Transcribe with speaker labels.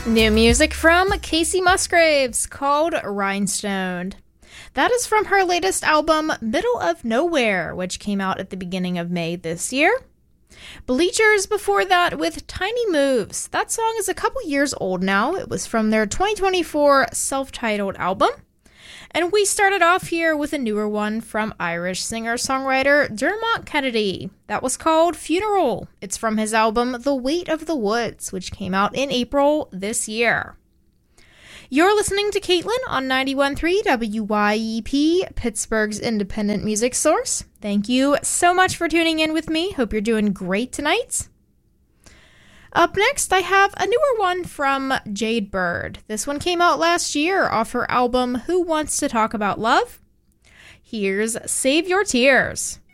Speaker 1: New music from Casey Musgraves called Rhinestoned. That is from her latest album, Middle of Nowhere, which came out at the beginning of May this year. Bleachers before that with Tiny Moves. That song is a couple years old now. It was from their 2024 self-titled album. And we started off here with a newer one from Irish singer-songwriter Dermot Kennedy. That was called Funeral. It's from his album The Weight of the Woods, which came out in April this year. You're listening to Caitlin on 91.3 WYEP, Pittsburgh's independent music source. Thank you so much for tuning in with me. Hope you're doing great tonight. Up next, I have a newer one from Jade Bird. This one came out last year off her album Who Wants to Talk About Love? Here's Save Your Tears.